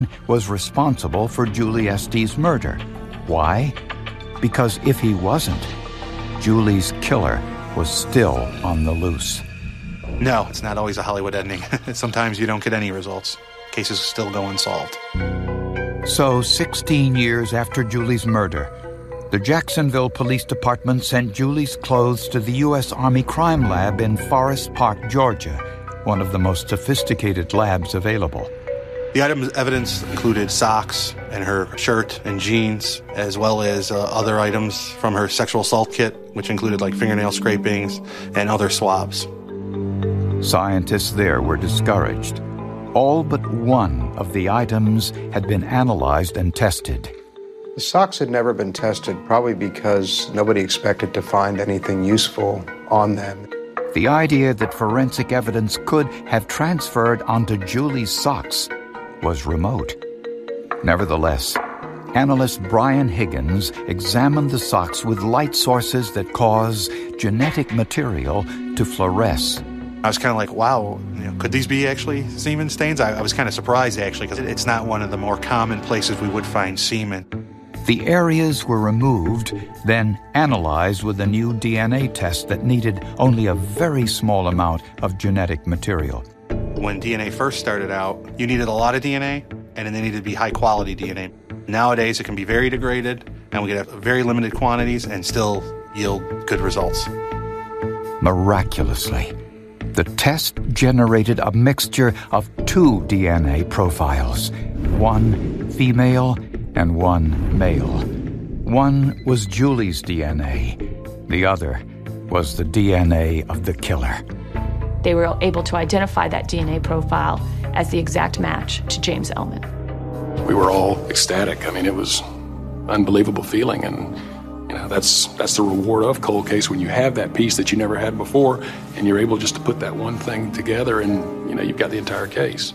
was responsible for Julie Estes' murder. Why? Because if he wasn't, Julie's killer was still on the loose. No, it's not always a Hollywood ending. Sometimes you don't get any results. Cases still go unsolved. So, 16 years after Julie's murder, the Jacksonville Police Department sent Julie's clothes to the U.S. Army Crime Lab in Forest Park, Georgia, one of the most sophisticated labs available. The evidence included socks and her shirt and jeans, as well as other items from her sexual assault kit, which included like fingernail scrapings and other swabs. Scientists there were discouraged. All but one of the items had been analyzed and tested. The socks had never been tested, probably because nobody expected to find anything useful on them. The idea that forensic evidence could have transferred onto Julie's socks was remote. Nevertheless, analyst Brian Higgins examined the socks with light sources that cause genetic material to fluoresce. I was kind of like, wow, could these be actually semen stains? I was kind of surprised, actually, because it's not one of the more common places we would find semen. The areas were removed, then analyzed with a new DNA test that needed only a very small amount of genetic material. When DNA first started out, you needed a lot of DNA, and it needed to be high-quality DNA. Nowadays, it can be very degraded, and we can have very limited quantities and still yield good results. Miraculously, the test generated a mixture of two DNA profiles, one female and one male. One was Julie's DNA. The other was the DNA of the killer. They were able to identify that DNA profile as the exact match to James Ellman. We were all ecstatic. I mean, it was an unbelievable feeling, and that's the reward of cold case, when you have that piece that you never had before, and you're able just to put that one thing together, and you've got the entire case.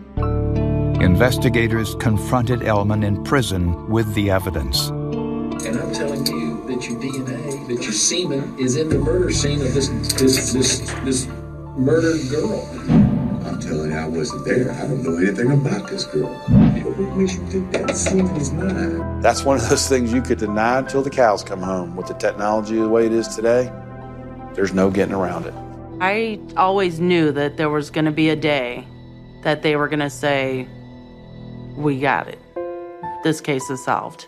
Investigators confronted Ellman in prison with the evidence. And I'm telling you that your DNA, that your semen is in the murder scene of this murdered girl. I'm telling you, I wasn't there. I don't know anything about this girl. What makes you think that semen is mine? That's one of those things you could deny until the cows come home. With the technology the way it is today, there's no getting around it. I always knew that there was going to be a day that they were going to say, we got it. This case is solved.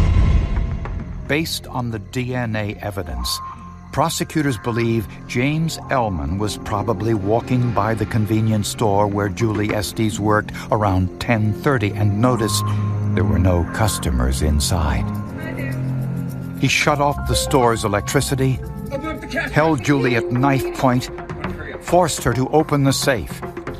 Based on the DNA evidence, prosecutors believe James Ellman was probably walking by the convenience store where Julie Estes worked around 10:30 and noticed there were no customers inside. He shut off the store's electricity, held Julie at knife point, forced her to open the safe.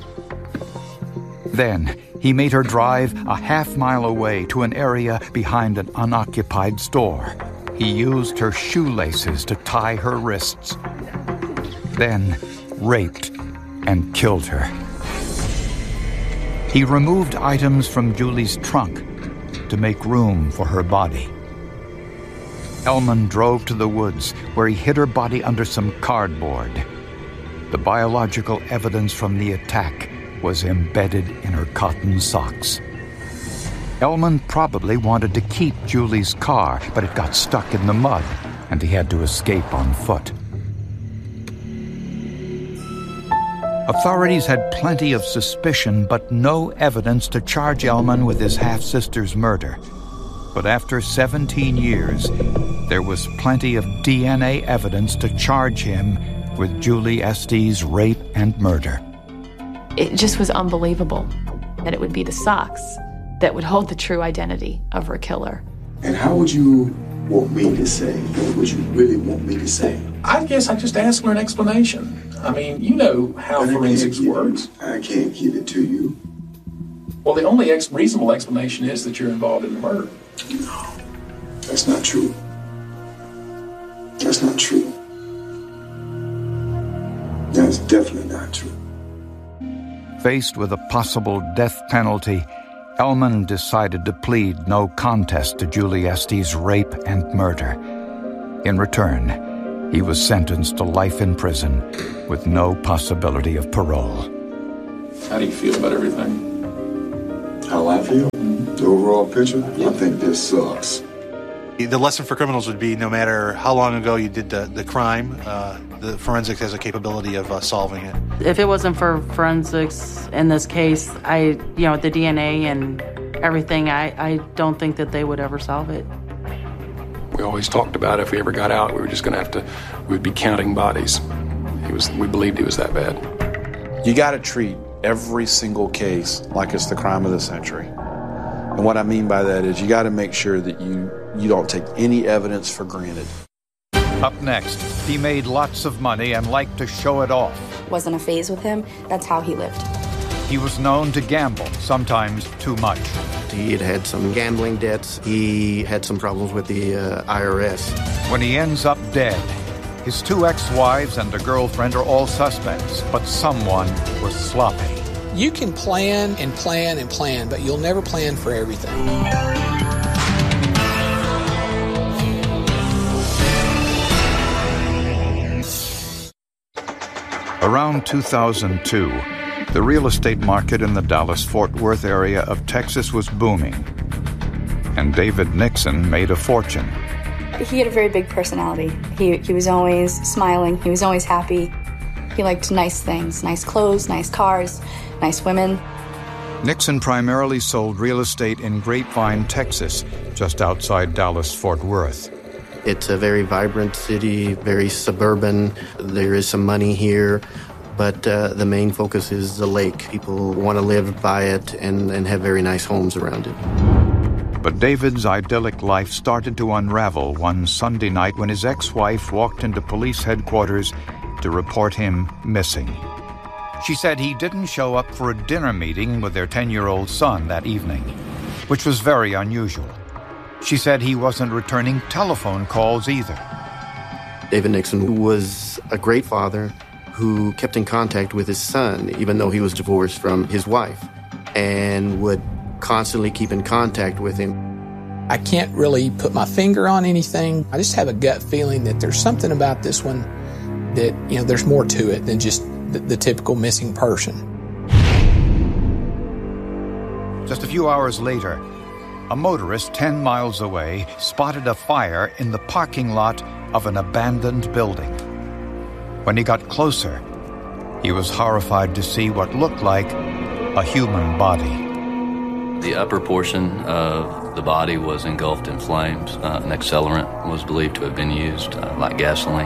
Then he made her drive a half-mile away to an area behind an unoccupied store. He used her shoelaces to tie her wrists, then raped and killed her. He removed items from Julie's trunk to make room for her body. Ellman drove to the woods, where he hid her body under some cardboard. The biological evidence from the attack was embedded in her cotton socks. Ellman probably wanted to keep Julie's car, but it got stuck in the mud, and he had to escape on foot. Authorities had plenty of suspicion, but no evidence to charge Ellman with his half-sister's murder. But after 17 years, there was plenty of DNA evidence to charge him with Julie Estes' rape and murder. It just was unbelievable that it would be the socks that would hold the true identity of her killer. And how would you want me to say? What would you really want me to say? I guess I just asked for an explanation. I mean, you know how forensics works. I can't give it to you. Well, the only reasonable explanation is that you're involved in the murder. No, that's not true. That's not true. That's definitely not true. Faced with a possible death penalty, Ellman decided to plead no contest to Julie Estes' rape and murder. In return, he was sentenced to life in prison with no possibility of parole. How do you feel about everything? How I feel? The overall picture? I think this sucks. The lesson for criminals would be no matter how long ago you did the crime, the forensics has a capability of solving it. If it wasn't for forensics in this case, the DNA and everything, I don't think that they would ever solve it. We always talked about if we ever got out, we were just going to have to, we'd be counting bodies. We believed he was that bad. You got to treat every single case like it's the crime of the century. And what I mean by that is you got to make sure that you don't take any evidence for granted. Up next, he made lots of money and liked to show it off. Wasn't a phase with him. That's how he lived. He was known to gamble, sometimes too much. He had some gambling debts. He had some problems with the IRS. When he ends up dead, his 2 ex-wives and a girlfriend are all suspects, but someone was sloppy. You can plan and plan and plan, but you'll never plan for everything. Around 2002, the real estate market in the Dallas-Fort Worth area of Texas was booming, and David Nixon made a fortune. He had a very big personality. He was always smiling. He was always happy. He liked nice things, nice clothes, nice cars, nice women. Nixon primarily sold real estate in Grapevine, Texas, just outside Dallas-Fort Worth. It's a very vibrant city, very suburban. There is some money here, but the main focus is the lake. People want to live by it and have very nice homes around it. But David's idyllic life started to unravel one Sunday night when his ex-wife walked into police headquarters to report him missing. She said he didn't show up for a dinner meeting with their 10-year-old son that evening, which was very unusual. She said he wasn't returning telephone calls either. David Nixon was a great father who kept in contact with his son, even though he was divorced from his wife, and would constantly keep in contact with him. I can't really put my finger on anything. I just have a gut feeling that there's something about this one that, there's more to it than just the typical missing person. Just a few hours later, a motorist 10 miles away spotted a fire in the parking lot of an abandoned building. When he got closer, he was horrified to see what looked like a human body. The upper portion of the body was engulfed in flames. An accelerant was believed to have been used, like gasoline.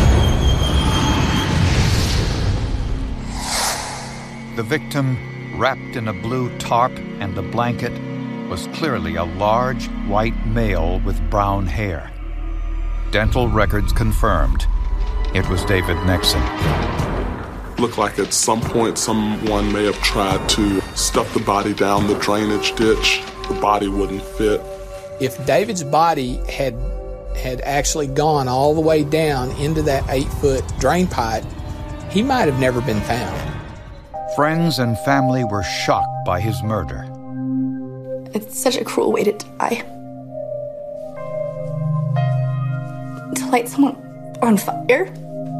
The victim, wrapped in a blue tarp and a blanket, was clearly a large white male with brown hair. Dental records confirmed it was David Nixon. Looked like at some point someone may have tried to stuff the body down the drainage ditch. The body wouldn't fit. If David's body had actually gone all the way down into that 8-foot drain pipe, he might have never been found. Friends and family were shocked by his murder. It's such a cruel way to die. To light someone on fire.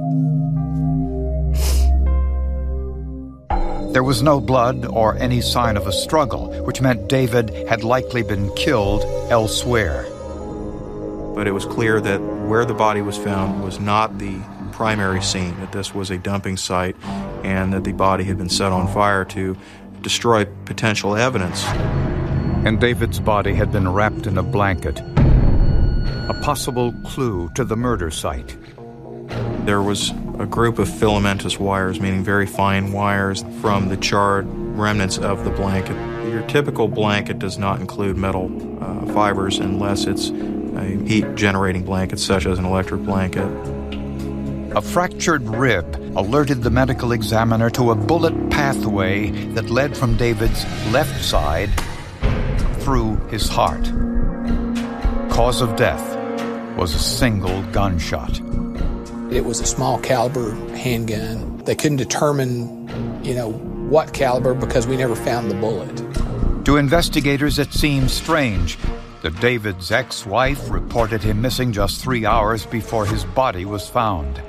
There was no blood or any sign of a struggle, which meant David had likely been killed elsewhere. But it was clear that where the body was found was not the primary scene, that this was a dumping site, and that the body had been set on fire to destroy potential evidence. And David's body had been wrapped in a blanket, a possible clue to the murder site. There was a group of filamentous wires, meaning very fine wires, from the charred remnants of the blanket. Your typical blanket does not include metal fibers unless it's a heat-generating blanket, such as an electric blanket. A fractured rib alerted the medical examiner to a bullet pathway that led from David's left side through his heart. Cause of death was a single gunshot. It was a small caliber handgun. They couldn't determine, what caliber because we never found the bullet. To investigators, it seemed strange that David's ex-wife reported him missing just 3 hours before his body was found.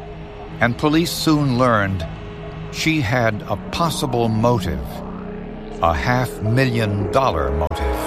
And police soon learned she had a possible motive. a $500,000 motive.